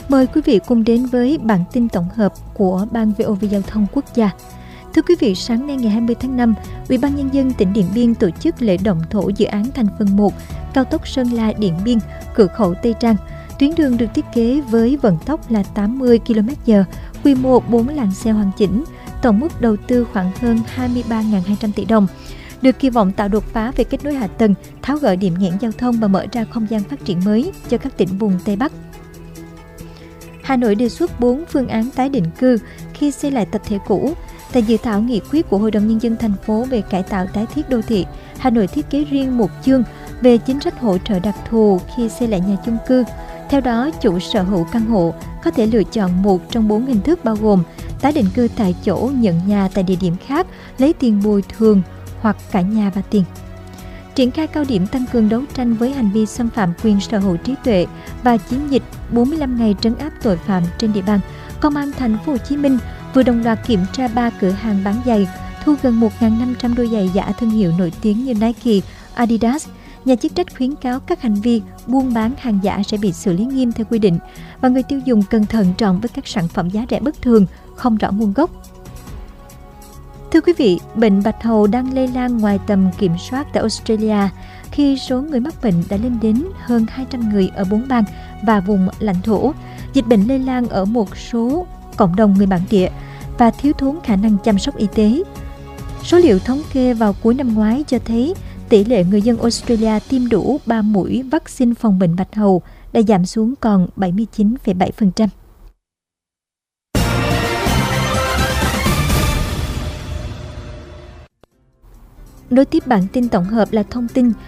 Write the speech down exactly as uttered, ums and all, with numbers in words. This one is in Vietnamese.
Mời quý vị cùng đến với bản tin tổng hợp của Ban vê o vê Giao thông Quốc gia. Thưa quý vị, sáng nay ngày hai mươi tháng năm, Ủy ban Nhân dân tỉnh Điện Biên tổ chức lễ động thổ dự án thành phần một cao tốc Sơn La - Điện Biên, cửa khẩu Tây Trang. Tuyến đường được thiết kế với vận tốc là tám mươi ki lô mét trên giờ, quy mô bốn làn xe hoàn chỉnh, tổng mức đầu tư khoảng hơn hai mươi ba nghìn hai trăm tỷ đồng. Được kỳ vọng tạo đột phá về kết nối hạ tầng, tháo gỡ điểm nghẽn giao thông và mở ra không gian phát triển mới cho các tỉnh vùng Tây Bắc. Hà Nội đề xuất bốn phương án tái định cư khi xây lại tập thể cũ. Tại dự thảo nghị quyết của Hội đồng Nhân dân thành phố về cải tạo tái thiết đô thị, Hà Nội thiết kế riêng một chương về chính sách hỗ trợ đặc thù khi xây lại nhà chung cư. Theo đó, chủ sở hữu căn hộ có thể lựa chọn một trong bốn hình thức bao gồm tái định cư tại chỗ, nhận nhà tại địa điểm khác, lấy tiền bồi thường hoặc cả nhà và tiền. Triển khai cao điểm tăng cường đấu tranh với hành vi xâm phạm quyền sở hữu trí tuệ và chiến dịch bốn mươi lăm ngày trấn áp tội phạm trên địa bàn. Công an thành phố Hồ Chí Minh vừa đồng loạt kiểm tra ba cửa hàng bán giày, thu gần một nghìn năm trăm đôi giày giả thương hiệu nổi tiếng như Nike, Adidas. Nhà chức trách khuyến cáo các hành vi buôn bán hàng giả sẽ bị xử lý nghiêm theo quy định và người tiêu dùng cần thận trọng với các sản phẩm giá rẻ bất thường, không rõ nguồn gốc. Thưa quý vị, bệnh bạch hầu đang lây lan ngoài tầm kiểm soát tại Australia khi số người mắc bệnh đã lên đến hơn hai trăm người ở bốn bang và vùng lãnh thổ. Dịch bệnh lây lan ở một số cộng đồng người bản địa và thiếu thốn khả năng chăm sóc y tế. Số liệu thống kê vào cuối năm ngoái cho thấy tỷ lệ người dân Australia tiêm đủ ba mũi vaccine phòng bệnh bạch hầu đã giảm xuống còn bảy mươi chín phẩy bảy phần trăm. Nối tiếp bản tin tổng hợp là thông tin